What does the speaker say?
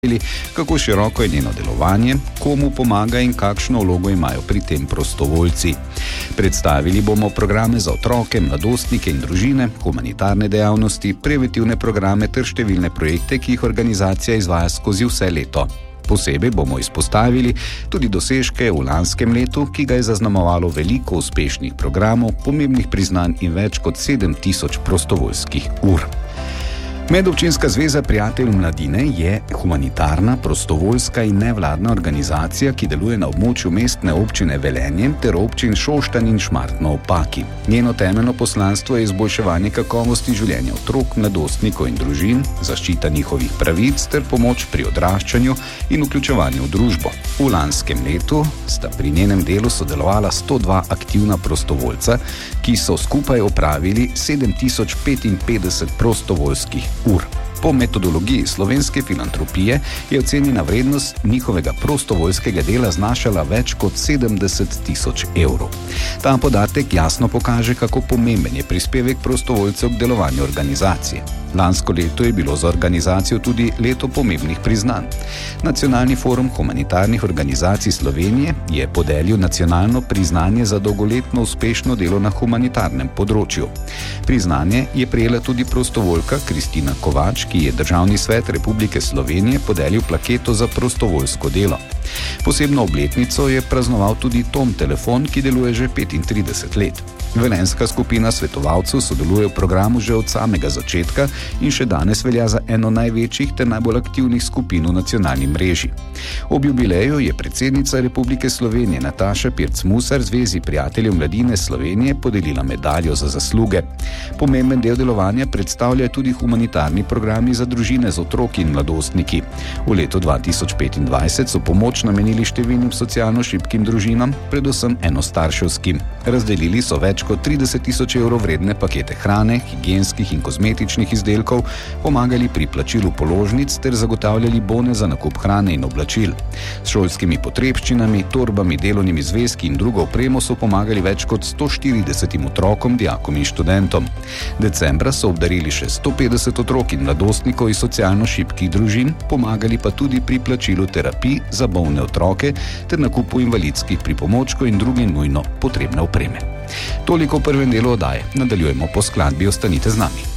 kako široko je njeno delovanje, komu pomaga in kakšno vlogo imajo pri tem prostovoljci. Predstavili bomo programe za otroke, mladostnike in družine, humanitarne dejavnosti, preventivne programe ter številne projekte, ki jih organizacija izvaja skozi vse leto. Posebej bomo izpostavili tudi dosežke v lanskem letu, ki ga je zaznamovalo veliko uspešnih programov, pomembnih priznanj in več kot 7000 prostovoljskih ur. Medobčinska zveza prijateljev mladine je humanitarna, prostovoljska in nevladna organizacija, ki deluje na območju mestne občine Velenje ter občin Šoštanj in Šmartno ob Paki. Njeno temeljno poslanstvo je izboljševanje kakovosti življenja otrok, mladostnikov in družin, zaščita njihovih pravic ter pomoč pri odraščanju in vključevanju v družbo. V lanskem letu sta pri njenem delu sodelovala 102 aktivna prostovoljca, ki so skupaj opravili 7055 prostovoljskih ur. Po metodologiji slovenske filantropije je ocenjena vrednost njihovega prostovoljskega dela znašala več kot 70 000 evrov. Ta podatek jasno pokaže, kako pomemben je prispevek prostovoljcev k delovanju organizacije. Lansko leto je bilo za organizacijo tudi leto pomembnih priznanj. Nacionalni forum humanitarnih organizacij Slovenije je podelil nacionalno priznanje za dolgoletno uspešno delo na humanitarnem področju. Priznanje je prejela tudi prostovoljka Kristina Kovač, ki je Državni svet Republike Slovenije podelil plaketo za prostovoljsko delo. Posebno obletnico je praznoval tudi Tom Telefon, ki deluje že 35 let. Velenjska skupina svetovalcev sodeluje v programu že od samega začetka in še danes velja za eno največjih ter najbolj aktivnih skupin v nacionalni mreži. Ob jubileju je predsednica Republike Slovenije Nataša Pirc-Musar Zvezi prijateljev mladine Slovenije podelila medaljo za zasluge. Pomemben del delovanja predstavljajo tudi humanitarni programi za družine z otroki in mladostniki. V letu 2025 so pomoč namenili številnim socialno šibkim družinam, predvsem enostarševskim. Razdelili so več kot 30 000 evrov vredne pakete hrane, higienskih in kozmetičnih izdelkov, pomagali pri plačilu položnic ter zagotavljali bone za nakup hrane in oblačil. S šolskimi potrebščinami, torbami, delovnimi zvezki in drugo opremo so pomagali več kot 140 otrokom, dijakom in študentom. Decembra so obdarili še 150 otrok in mladostnikov iz socialno šibkih družin, pomagali pa tudi pri plačilu terapij za bolne otroke ter nakupu invalidskih pripomočkov in druge nujno potrebne opreme. Toliko v prvem delu oddaje. Nadaljujemo po skladbi, ostanite z nami.